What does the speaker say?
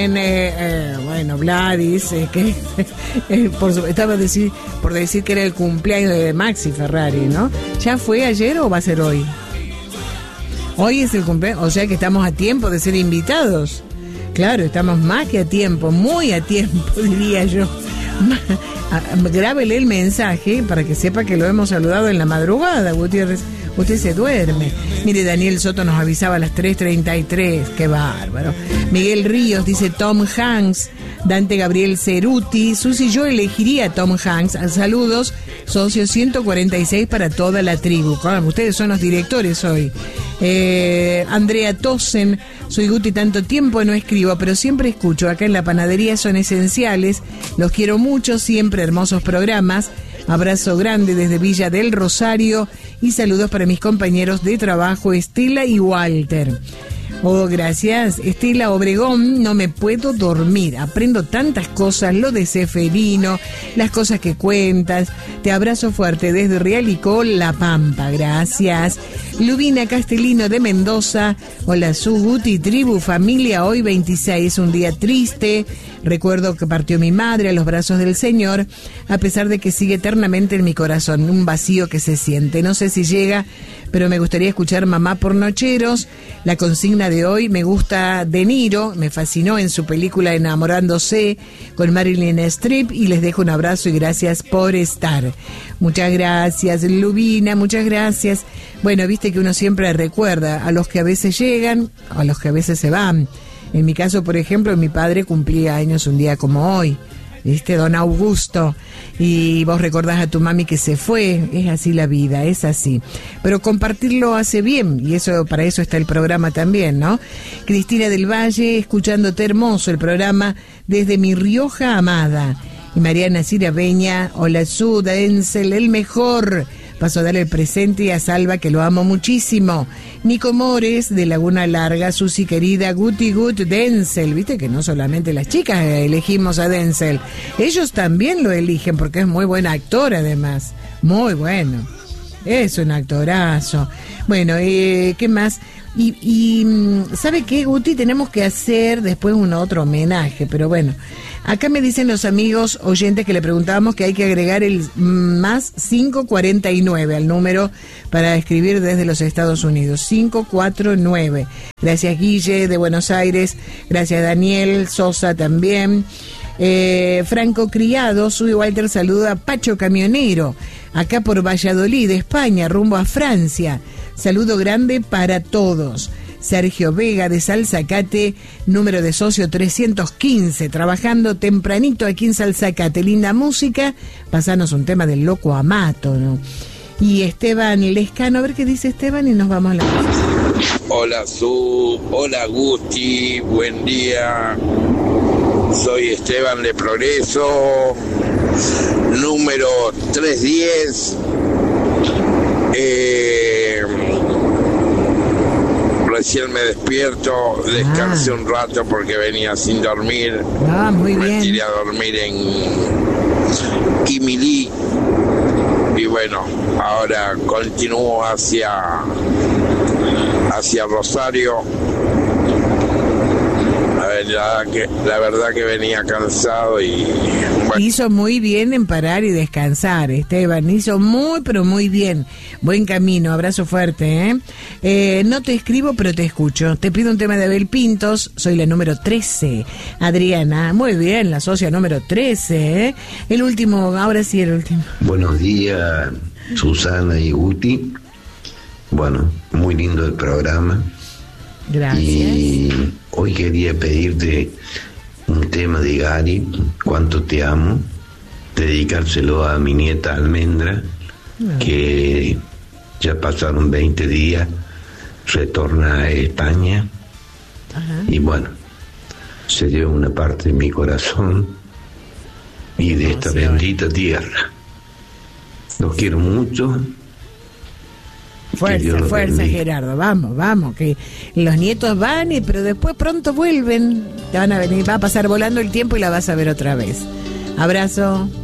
Bueno, Gladys, que estaba por decir que era el cumpleaños de Maxi Ferrari, ¿no? ¿Ya fue ayer o va a ser hoy? Hoy es el cumpleaños, o sea que estamos a tiempo de ser invitados. Claro, estamos más que a tiempo, muy a tiempo, diría yo. Grábele el mensaje para que sepa que lo hemos saludado en la madrugada, Gutiérrez. Usted se duerme. Mire, Daniel Soto nos avisaba a las 3:33. Qué bárbaro. Miguel Ríos dice Tom Hanks. Dante Gabriel Ceruti. Susi, yo elegiría a Tom Hanks. Saludos, socio 146 para toda la tribu. Ustedes son los directores hoy. Andrea Tosen. Soy Guti, tanto tiempo no escribo, pero siempre escucho. Acá en la panadería son esenciales. Los quiero mucho, siempre hermosos programas. Abrazo grande desde Villa del Rosario y saludos para mis compañeros de trabajo Estela y Walter. Oh, gracias. Estela Obregón, no me puedo dormir. Aprendo tantas cosas, lo de Seferino, las cosas que cuentas. Te abrazo fuerte desde Realicó, La Pampa. Gracias. Lubina Castellino de Mendoza. Hola, su Guti, tribu, familia. Hoy 26, un día triste. Recuerdo que partió mi madre a los brazos del Señor, a pesar de que sigue eternamente en mi corazón. Un vacío que se siente. No sé si llega, pero me gustaría escuchar Mamá por Nocheros. La consigna de hoy, me gusta De Niro, me fascinó en su película Enamorándose con Marilyn Streep, y les dejo un abrazo y gracias por estar. Muchas gracias, Lubina, muchas gracias. Bueno, viste que uno siempre recuerda a los que a veces llegan, a los que a veces se van. En mi caso, por ejemplo, mi padre cumplía años un día como hoy. ¿Viste? Don Augusto, y vos recordás a tu mami que se fue. Es así la vida, es así, pero compartirlo hace bien, y eso, para eso está el programa también, ¿no? Cristina del Valle, escuchándote, hermoso el programa desde mi Rioja amada. Y Mariana Cirabeña, hola su Denzel, el mejor. Paso a darle el presente y a Salva, que lo amo muchísimo. Nico Mores, de Laguna Larga, Susi querida, Guti Gut, Denzel. Viste que no solamente las chicas elegimos a Denzel, ellos también lo eligen porque es muy buen actor, además. Muy bueno. Es un actorazo. Bueno, ¿qué más? Y ¿sabe qué, Guti? Tenemos que hacer después un otro homenaje, pero bueno. Acá me dicen los amigos oyentes que le preguntábamos que hay que agregar el más 549 al número para escribir desde los Estados Unidos. 549. Gracias, Guille, de Buenos Aires. Gracias, Daniel Sosa también. Franco Criado, Sui Walter saluda a Pacho Camionero, acá por Valladolid, España, rumbo a Francia. Saludo grande para todos. Sergio Vega de Salzacate, número de socio 315, trabajando tempranito aquí en Salzacate. Linda música, pasanos un tema del Loco Amato, ¿no? Y Esteban Lescano, a ver qué dice Esteban y nos vamos a la... Hola hola Guti, buen día. Soy Esteban de Progreso, número 310. Recién me despierto, descansé un rato porque venía sin dormir. Muy bien. Me tiré a dormir en Quimilí. Y bueno, ahora continúo hacia Rosario. La verdad que venía cansado y... Bueno. Hizo muy bien en parar y descansar, Esteban. Hizo muy, pero muy bien. Buen camino, abrazo fuerte, ¿eh? No te escribo, pero te escucho. Te pido un tema de Abel Pintos, soy la número 13. Adriana, muy bien, la socia número 13, ¿eh? El último, ahora sí el último. Buenos días, Susana y Guti. Bueno, muy lindo el programa. Gracias. Y hoy quería pedirte un tema de Gary, Cuánto te amo, dedicárselo a mi nieta Almendra, que ya pasaron 20 días, retorna a España. Ajá. Y bueno, se lleva una parte de mi corazón y de esta bendita tierra. Los quiero mucho. Fuerza, fuerza, Gerardo, vamos, que los nietos van, pero después pronto vuelven, te van a venir, va a pasar volando el tiempo y la vas a ver otra vez. Abrazo.